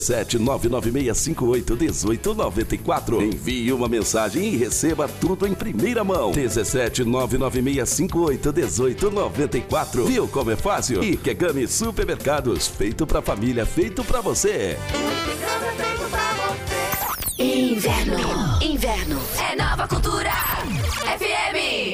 17996581894. Envie uma mensagem e receba tudo em primeira mão. 17996581894. Viu como é fácil? Ikegami Supermercados, feito pra família, feito pra você. Inverno é Nova Cultura FM.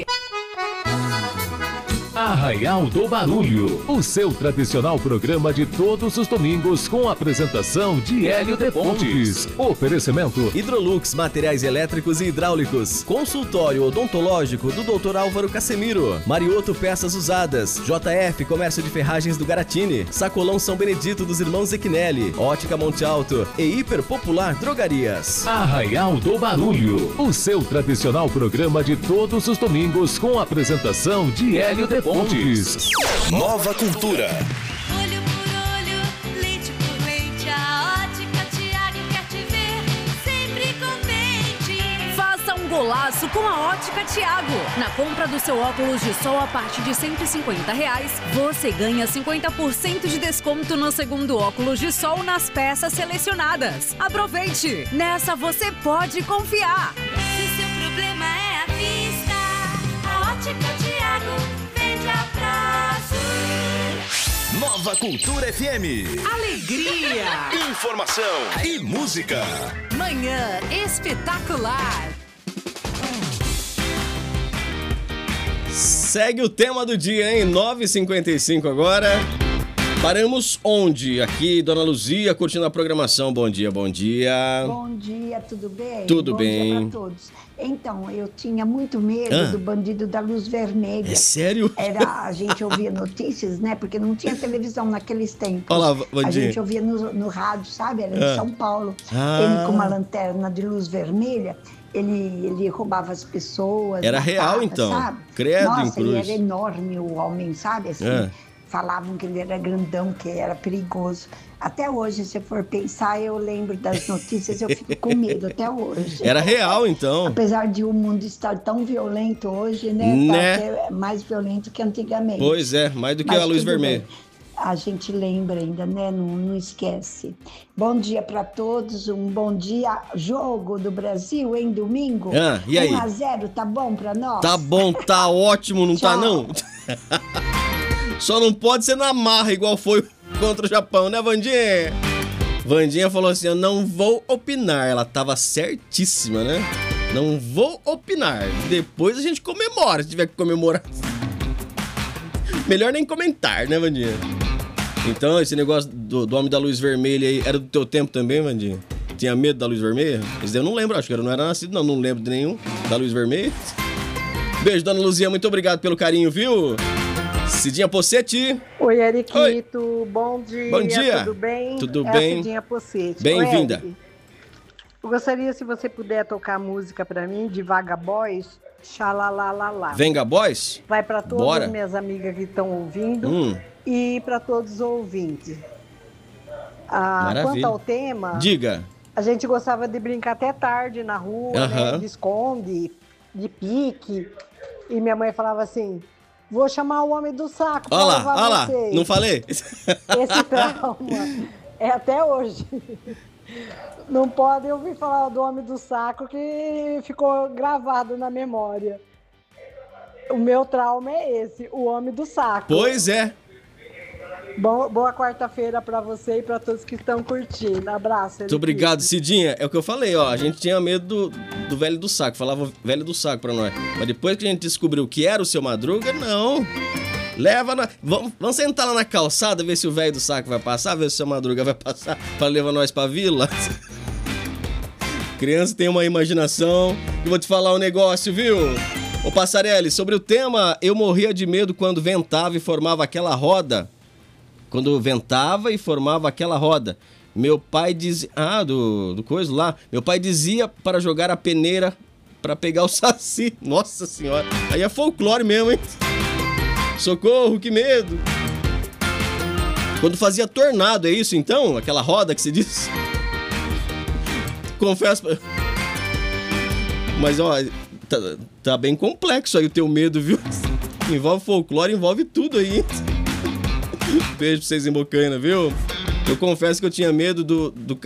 Arraial do Barulho, o seu tradicional programa de todos os domingos com a apresentação de Hélio de Pontes. Oferecimento Hidrolux, materiais elétricos e hidráulicos. Consultório odontológico do Dr. Álvaro Casemiro. Marioto Peças Usadas. JF Comércio de Ferragens do Garatini. Sacolão São Benedito dos Irmãos Equinelli. Ótica Monte Alto e Hiper Popular Drogarias. Arraial do Barulho, o seu tradicional programa de todos os domingos com a apresentação de Hélio de Pontes. Nova Cultura. Olho por olho, leite por leite, a Ótica Tiago quer te ver sempre contente. Faça um golaço com a Ótica Tiago. Na compra do seu óculos de sol a partir de R$ 150, você ganha 50% de desconto no segundo óculos de sol nas peças selecionadas. Aproveite! Nessa você pode confiar. Se seu problema é a vista, a Ótica Tiago vende a prazo. Nova Cultura FM. Alegria! Informação e música. Manhã espetacular. Segue o tema do dia, hein? 9h55 agora. Paramos onde? Aqui, Dona Luzia, curtindo a programação. Bom dia, bom dia. Bom dia, tudo bem? Tudo bom bem. Bom dia para todos. Então, eu tinha muito medo do bandido da luz vermelha. É sério? A gente ouvia notícias, né? Porque não tinha televisão naqueles tempos. Olá, bom dia. A gente ouvia no rádio, sabe? Era em São Paulo. Ele com uma lanterna de luz vermelha. Ele roubava as pessoas. Era matava, real, então? Sabe? Credo, Nossa, em cruz. ele era enorme, o homem, sabe? Assim, falavam que ele era grandão, que era perigoso. Até hoje, se for pensar, eu lembro das notícias, eu fico com medo até hoje. Era real, então. Apesar de o mundo estar tão violento hoje, né? Tá até mais violento que antigamente. Pois é, mais do que a luz vermelha. Bem. A gente lembra ainda, né? Não esquece. Bom dia para todos, um bom dia. Jogo do Brasil, em domingo. E aí? 1-0, tá bom para nós? Tá bom, tá ótimo, não tá não? Só não pode ser na marra, igual foi contra o Japão, né, Vandinha? Vandinha falou assim, eu não vou opinar. Ela tava certíssima, né? Não vou opinar. Depois a gente comemora, se tiver que comemorar. Melhor nem comentar, né, Vandinha? Então, esse negócio do homem da luz vermelha aí, era do teu tempo também, Vandinha? Tinha medo da luz vermelha? Esse daí eu não lembro, acho que eu não era nascido, não lembro de nenhum da luz vermelha. Beijo, Dona Luzia, muito obrigado pelo carinho, viu? Cidinha Pocete. Oi, Eriquito, bom dia. Bom dia. Tudo bem? Tudo bem. Cidinha Pocete. Bem-vinda. Eu gostaria, se você puder tocar música pra mim, de Vaga Boys, Xalalalala. Venga Boys? Vai pra todas as minhas amigas que estão ouvindo e pra todos os ouvintes. Quanto ao tema, diga. A gente gostava de brincar até tarde na rua, né? De esconde, de pique. E minha mãe falava assim, vou chamar o homem do saco pra levar Olha lá, vocês. não falei? Esse trauma é até hoje. Não pode ouvir falar do homem do saco que ficou gravado na memória. O meu trauma é esse, o homem do saco. Pois é. Boa quarta-feira pra você e pra todos que estão curtindo. Abraço. Muito obrigado, Cidinha. É o que eu falei, ó. A gente tinha medo do velho do saco. Falava velho do saco pra nós. Mas depois que a gente descobriu que era o Seu Madruga, não. Leva na... Vamos sentar lá na calçada, ver se o velho do saco vai passar, ver se o Seu Madruga vai passar pra levar nós pra vila. Criança tem uma imaginação. Eu vou te falar um negócio, viu? Ô, Passarelli, sobre o tema, eu morria de medo quando ventava e formava aquela roda. Quando ventava e formava aquela roda. Meu pai dizia... do coisa lá. Meu pai dizia para jogar a peneira para pegar o saci. Nossa senhora. Aí é folclore mesmo, hein? Socorro, que medo. Quando fazia tornado, é isso então? Aquela roda que se diz? Confesso... Mas, ó, tá bem complexo aí o teu medo, viu? Envolve folclore, envolve tudo aí. Beijo pra vocês em Bocaina, viu? Eu confesso que eu tinha medo do